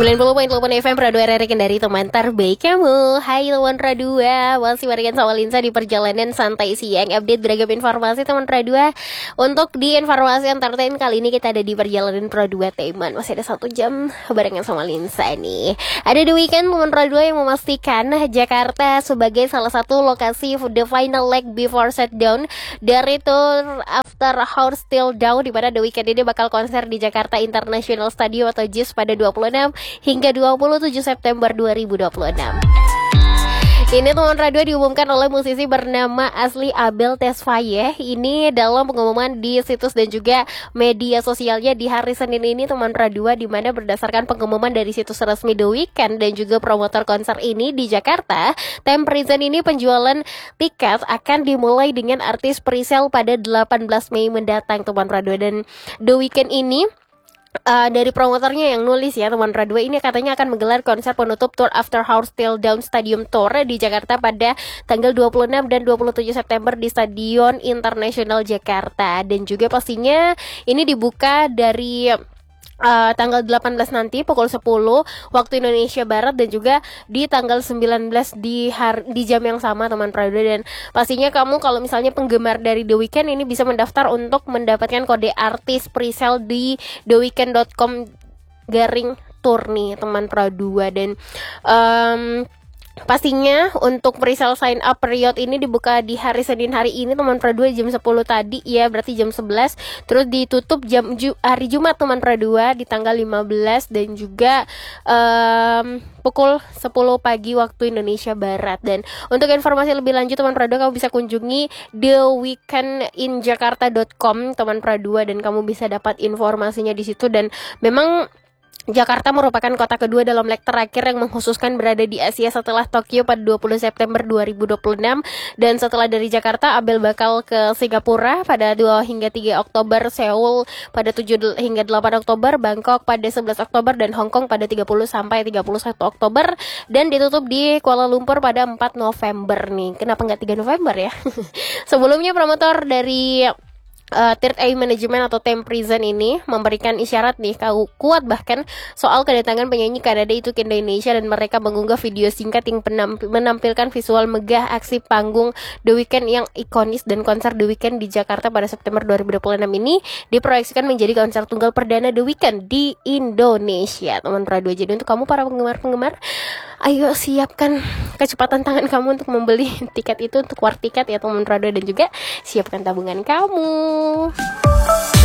90.8 FM Radio RRI Kendari, teman terbaik kamu. Hai teman Radua, masih barengan sama Linsa di perjalanan santai siang. Update beragam informasi teman Radua. Untuk di informasi entertain kali ini kita ada di perjalanan Radua teman. Masih ada 1 jam barengan sama Linsa nih. Ada The Weeknd teman Radua yang memastikan Jakarta sebagai salah satu lokasi the final leg before shutdown dari tour After Hours Till Dawn, di mana The Weeknd ini bakal konser di Jakarta International Stadium atau JIS pada 26 hingga 27 September 2026. Ini teman Radua diumumkan oleh musisi bernama asli Abel Tesfaye. Ini dalam pengumuman di situs dan juga media sosialnya di hari Senin ini teman Radua, di mana berdasarkan pengumuman dari situs resmi The Weeknd dan juga promotor konser ini di Jakarta, Tempression ini penjualan tiket akan dimulai dengan artis presale pada 18 Mei mendatang teman Radua. Dan The Weeknd ini dari promotornya yang nulis ya teman Radua, ini katanya akan menggelar konser penutup tour After Hours Till Dawn Stadium Tour di Jakarta pada tanggal 26 dan 27 September di Stadion Internasional Jakarta. Dan juga pastinya ini dibuka dari tanggal 18 nanti pukul 10 waktu Indonesia Barat, dan juga di tanggal 19 di jam yang sama teman Radua. Dan pastinya kamu kalau misalnya penggemar dari The Weeknd ini bisa mendaftar untuk mendapatkan kode artis presale di theweeknd.com /tour nih teman Radua. Dan pastinya untuk presale sign up period ini dibuka di hari Senin hari ini teman Radua jam 10 tadi ya, berarti jam 11, terus ditutup hari Jumat teman Radua di tanggal 15 dan juga pukul 10 pagi waktu Indonesia Barat. Dan untuk informasi lebih lanjut teman Radua, kamu bisa kunjungi theweekndinjakarta.com teman Radua, dan kamu bisa dapat informasinya di situ. Dan memang Jakarta merupakan kota kedua dalam leg terakhir yang mengkhususkan berada di Asia setelah Tokyo pada 20 September 2026. Dan setelah dari Jakarta, Abel bakal ke Singapura pada 2 hingga 3 Oktober, Seoul pada 7 hingga 8 Oktober, Bangkok pada 11 Oktober, dan Hong Kong pada 30 sampai 31 Oktober. Dan ditutup di Kuala Lumpur pada 4 November nih. Kenapa nggak 3 November ya? Sebelumnya promotor dari Third Eye Management atau Tempression ini memberikan isyarat nih kuat bahkan soal kedatangan penyanyi Kanada itu ke Indonesia, dan mereka mengunggah video singkat yang menampilkan visual megah aksi panggung The Weeknd yang ikonis. Dan konser The Weeknd di Jakarta pada September 2026 ini diproyeksikan menjadi konser tunggal perdana The Weeknd di Indonesia teman Radua. Jadi untuk kamu para penggemar, ayo siapkan kecepatan tangan kamu untuk membeli tiket itu untuk war tiket ya teman Radua, dan juga siapkan tabungan kamu.